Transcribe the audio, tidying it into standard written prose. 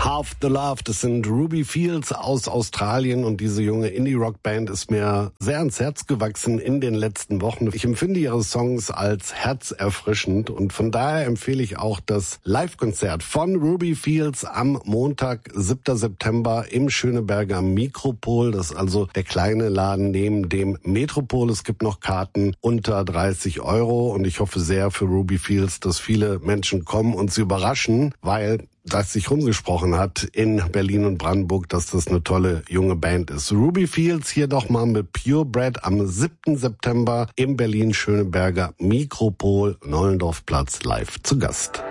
Half the Love, das sind Ruby Fields aus Australien und diese junge Indie-Rock-Band ist mir sehr ans Herz gewachsen in den letzten Wochen. Ich empfinde ihre Songs als herzerfrischend und von daher empfehle ich auch das Live-Konzert von Ruby Fields am Montag, 7. September im Schöneberger Mikropol. Das ist also der kleine Laden neben dem Metropol. Es gibt noch Karten unter 30 € und ich hoffe sehr für Ruby Fields, dass viele Menschen kommen und sie überraschen, weil das sich rumgesprochen hat in Berlin und Brandenburg, dass das eine tolle junge Band ist. Ruby Fields hier doch mal mit Purebred am 7. September im Berlin-Schöneberger Mikropol Nollendorfplatz live zu Gast.